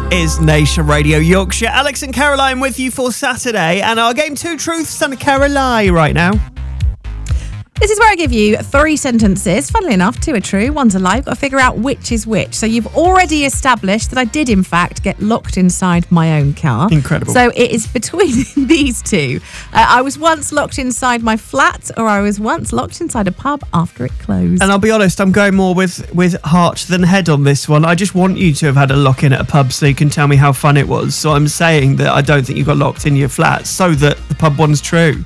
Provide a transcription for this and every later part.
is Nation Radio Yorkshire. Alex and Caroline with you for Saturday, and our game 2 truths and a Caroline right now. This is where I give you 3 sentences. Funnily enough, 2 are true, 1's a lie. You've got to figure out which is which. So you've already established that I did, in fact, get locked inside my own car. Incredible. So it is between these two. I was once locked inside my flat, or I was once locked inside a pub after it closed. And I'll be honest, I'm going more with heart than head on this one. I just want you to have had a lock-in at a pub so you can tell me how fun it was. So I'm saying that I don't think you got locked in your flat, so that the pub one's true.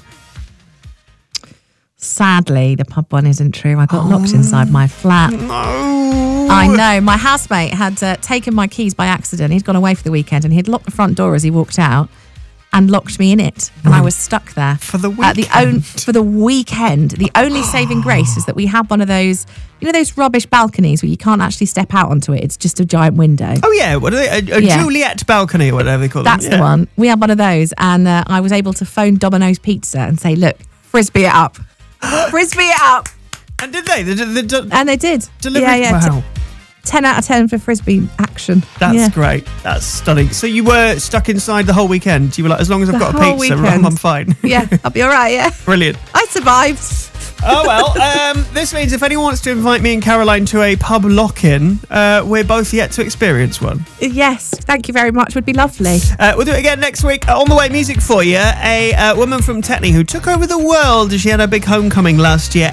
Sadly, the pub one isn't true. I got locked inside my flat. No. I know. My housemate had taken my keys by accident. He'd gone away for the weekend and he'd locked the front door as he walked out and locked me in it. And I was stuck there. For the weekend? For the weekend. The only saving grace is that we had one of those, you know, those rubbish balconies where you can't actually step out onto it. It's just a giant window. Oh, yeah. What are they? A Juliet balcony or whatever they call That's them. the one. We had one of those. And I was able to phone Domino's Pizza and say, look, frisbee it up. Frisbee it up. And did they? And they did. Delivered? Yeah. Wow. 10 out of 10 for frisbee action. That's great. That's stunning. So you were stuck inside the whole weekend? You were like, as long as I've got a whole pizza, weekend. I'm fine. Yeah, I'll be all right, yeah. Brilliant. I survived. Oh, well, this means if anyone wants to invite me and Caroline to a pub lock-in, we're both yet to experience one. Yes, thank you very much. Would be lovely. We'll do it again next week. On the way, music for you. A woman from Tetney who took over the world as she had her big homecoming last year.